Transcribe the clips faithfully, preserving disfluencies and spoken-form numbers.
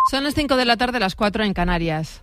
Son las cinco de la tarde, las cuatro en Canarias.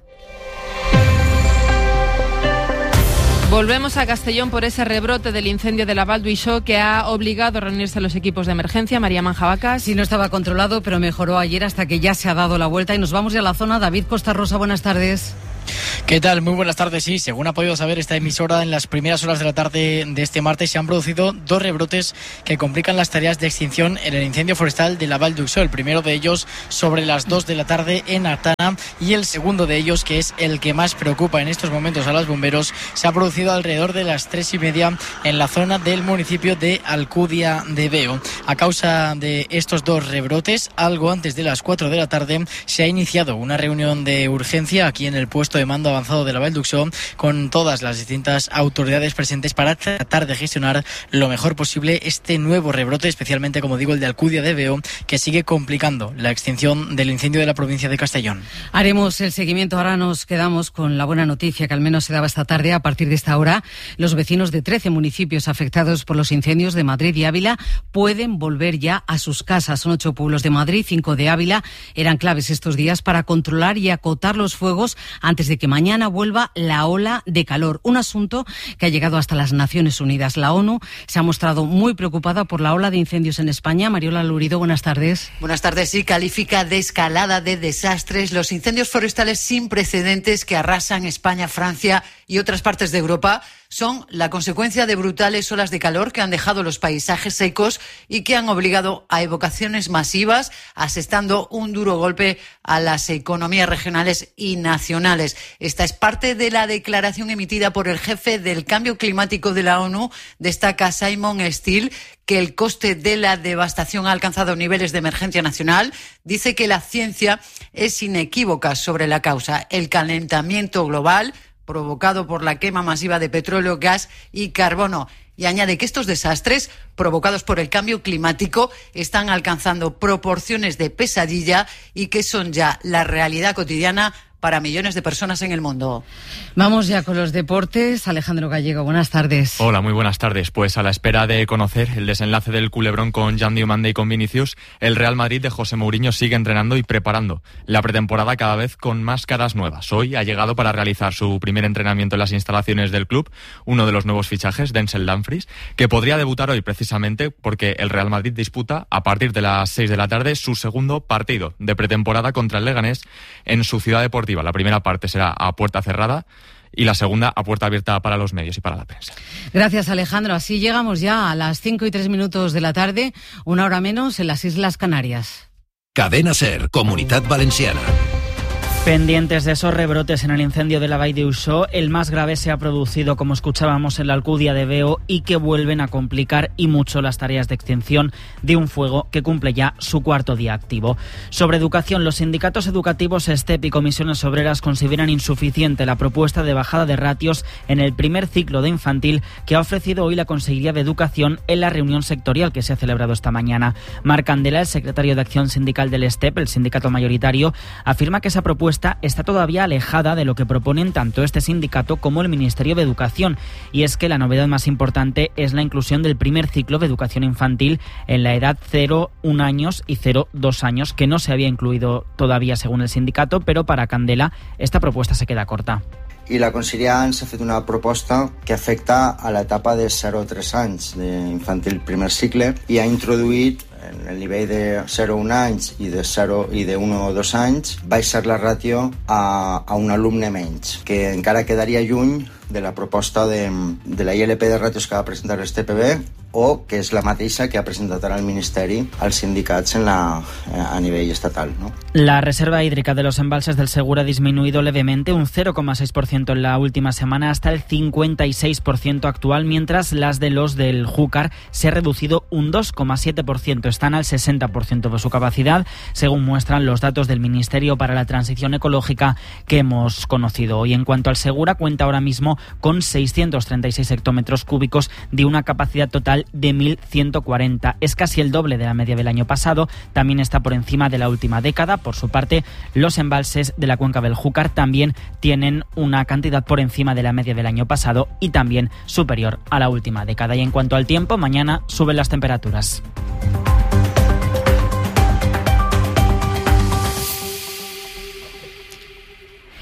Volvemos a Castellón por ese rebrote del incendio de la Vall d'Uixó que ha obligado a reunirse los equipos de emergencia. María Manjabacas. Sí, no estaba controlado, pero mejoró ayer hasta que ya se ha dado la vuelta y nos vamos ya a la zona. David Costa Rosa, buenas tardes. ¿Qué tal? Muy buenas tardes. Sí, según ha podido saber esta emisora, en las primeras horas de la tarde de este martes se han producido dos rebrotes que complican las tareas de extinción en el incendio forestal de la Vall d'Uixó. El primero de ellos sobre las dos de la tarde en Artana y el segundo de ellos, que es el que más preocupa en estos momentos a los bomberos, se ha producido alrededor de las tres y media en la zona del municipio de Alcudia de Veo. A causa de estos dos rebrotes, algo antes de las cuatro de la tarde se ha iniciado una reunión de urgencia aquí en el puesto de mando avanzado de la Vall d'Uixó con todas las distintas autoridades presentes para tratar de gestionar lo mejor posible este nuevo rebrote, especialmente, como digo, el de Alcudia de Veo, que sigue complicando la extinción del incendio de la provincia de Castellón. Haremos el seguimiento. Ahora nos quedamos con la buena noticia que al menos se daba esta tarde. A partir de esta hora, los vecinos de trece municipios afectados por los incendios de Madrid y Ávila pueden volver ya a sus casas. Son ocho pueblos de Madrid, cinco de Ávila. Eran claves estos días para controlar y acotar los fuegos antes de que mañana vuelva la ola de calor, un asunto que ha llegado hasta las Naciones Unidas. La ONU se ha mostrado muy preocupada por la ola de incendios en España. Mariola Lurido, buenas tardes. Buenas tardes. Sí, califica de escalada de desastres los incendios forestales sin precedentes que arrasan España, Francia y otras partes de Europa. Son la consecuencia de brutales olas de calor que han dejado los paisajes secos y que han obligado a evacuaciones masivas, asestando un duro golpe a las economías regionales y nacionales. Esta es parte de la declaración emitida por el jefe del cambio climático de la ONU. Destaca Simon Steele que el coste de la devastación ha alcanzado niveles de emergencia nacional. Dice que la ciencia es inequívoca sobre la causa: el calentamiento global provocado por la quema masiva de petróleo, gas y carbono. Y añade que estos desastres, provocados por el cambio climático, están alcanzando proporciones de pesadilla y que son ya la realidad cotidiana para millones de personas en el mundo. Vamos ya con los deportes. Alejandro Gallego, buenas tardes. Hola, muy buenas tardes. Pues a la espera de conocer el desenlace del culebrón con Jan Diomande y con Vinicius, el Real Madrid de José Mourinho sigue entrenando y preparando la pretemporada cada vez con más caras nuevas. Hoy ha llegado para realizar su primer entrenamiento en las instalaciones del club uno de los nuevos fichajes, Denzel Dumfries, que podría debutar hoy precisamente porque el Real Madrid disputa a partir de las seis de la tarde su segundo partido de pretemporada contra el Leganés en su ciudad deportiva. La primera parte será a puerta cerrada y la segunda a puerta abierta para los medios y para la prensa. Gracias, Alejandro. Así llegamos ya a las cinco y tres minutos de la tarde, una hora menos en las Islas Canarias. Cadena SER, Comunitat Valenciana. Pendientes de esos rebrotes en el incendio de la Vall d'Uixó, el más grave se ha producido, como escuchábamos, en la Alcudia de Veo y que vuelven a complicar y mucho las tareas de extinción de un fuego que cumple ya su cuarto día activo. Sobre educación, los sindicatos educativos STEP y comisiones obreras consideran insuficiente la propuesta de bajada de ratios en el primer ciclo de infantil que ha ofrecido hoy la Consejería de Educación en la reunión sectorial que se ha celebrado esta mañana. Marc Candela, el secretario de Acción Sindical del STEP, el sindicato mayoritario, afirma que esa propuesta está todavía alejada de lo que proponen tanto este sindicato como el Ministerio de Educación, y es que la novedad más importante es la inclusión del primer ciclo de educación infantil en la edad cero uno años y cero dos años, que no se había incluido todavía según el sindicato, pero para Candela esta propuesta se queda corta. I la Conselleria ens ha fet una proposta que afecta a l'etapa de zero a tres anys d'infantil primer cicle i ha introduït en el nivell de zero a un anys i de zero i de un a dos anys baixar la ràtio a, a un alumne menys, que encara quedaria lluny de la proposta de, de la I L P de ràtios que va presentar el T P B o que és la mateixa que ha presentat ara el Ministeri als sindicats en la, a nivell estatal, ¿no? La reserva hídrica de los embalses del Segura ha disminuido levemente un cero coma seis por ciento en la última semana hasta el cincuenta y seis por ciento actual, mientras las de los del Júcar se ha reducido un dos coma siete por ciento. Están al sesenta por ciento de su capacidad, según muestran los datos del Ministerio para la Transición Ecológica que hemos conocido. Y en cuanto al Segura, cuenta ahora mismo con seiscientos treinta y seis hectómetros cúbicos de una capacidad total de mil ciento cuarenta. Es casi el doble de la media del año pasado. También está por encima de la última década. Por su parte, los embalses de la cuenca del Júcar también tienen una cantidad por encima de la media del año pasado y también superior a la última década. Y en cuanto al tiempo, mañana suben las temperaturas.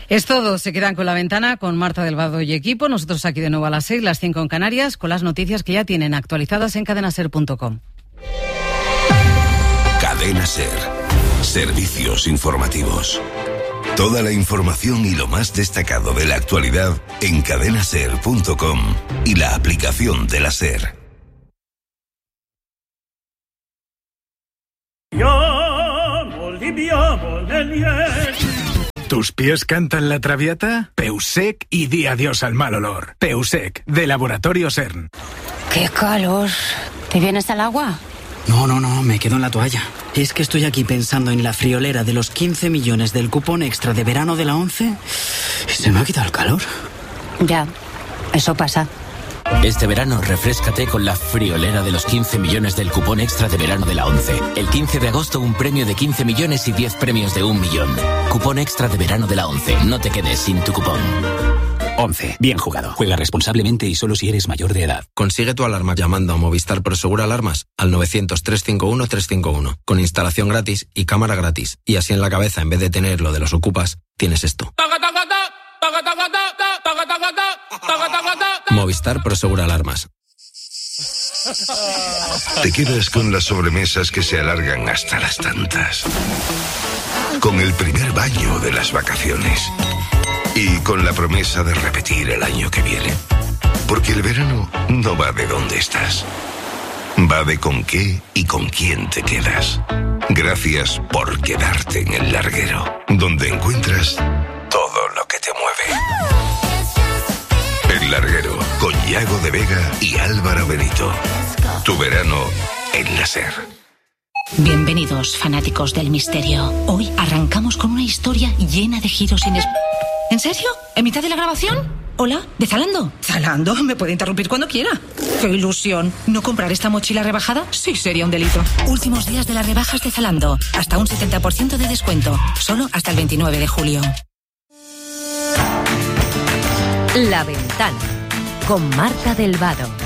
Es todo, se quedan con La Ventana, con Marta del Vado y equipo. Nosotros aquí de nuevo a las seis, las cinco en Canarias, con las noticias que ya tienen actualizadas en cadena ser punto com. Cadena Ser. Servicios informativos. Toda la información y lo más destacado de la actualidad en cadena ser punto com y la aplicación de la SER. ¿Tus pies cantan la traviata? Peusec y di adiós al mal olor. Peusec, de Laboratorio CERN. ¡Qué calor! ¿Te vienes al agua? No, no, no, me quedo en la toalla. Es que estoy aquí pensando en la friolera de los quince millones del cupón extra de verano de la ONCE y se me ha quitado el calor. Ya, eso pasa. Este verano refréscate con la friolera de los quince millones del cupón extra de verano de la ONCE. El quince de agosto un premio de quince millones y diez premios de un millón. Cupón extra de verano de la ONCE. No te quedes sin tu cupón. ONCE. Bien jugado. Juega responsablemente y solo si eres mayor de edad. Consigue tu alarma llamando a Movistar Prosegur Alarmas al novecientos, trescientos cincuenta y uno, trescientos cincuenta y uno. Con instalación gratis y cámara gratis. Y así en la cabeza, en vez de tener lo de los ocupas, tienes esto. Movistar Prosegur Alarmas. Te quedas con las sobremesas que se alargan hasta las tantas. Con el primer baño de las vacaciones. Y con la promesa de repetir el año que viene. Porque el verano no va de dónde estás. Va de con qué y con quién te quedas. Gracias por quedarte en el larguero, donde encuentras todo lo que te mueve. El Larguero, con Yago de Vega y Álvaro Benito. Tu verano en la SER. Bienvenidos, fanáticos del misterio. Hoy arrancamos con una historia llena de giros inesperados. ¿En serio? ¿En mitad de la grabación? Hola, ¿de Zalando? ¿Zalando? Me puede interrumpir cuando quiera. ¡Qué ilusión! ¿No comprar esta mochila rebajada? Sí, sería un delito. Últimos días de las rebajas de Zalando. Hasta un setenta por ciento de descuento. Solo hasta el veintinueve de julio. La Ventana, con Marta del Vado.